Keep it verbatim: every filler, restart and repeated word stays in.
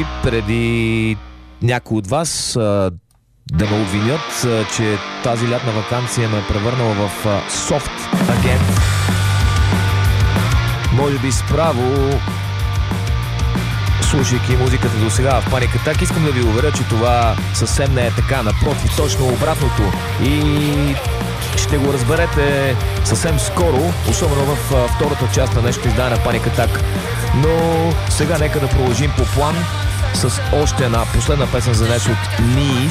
дори преди някой от вас а, да ме обвинят, а, че тази лятна ваканция ме е превърнала в а, софт агент. Може би справо, слушайки музиката до сега в Panic Attack, искам да ви уверя, че това съвсем не е така. Напротив, точно обратното. И ще го разберете съвсем скоро, особено в а, втората част на нещо издание на Panic Attack. Но сега нека да продължим по план с още една последна песен за днес от Nii.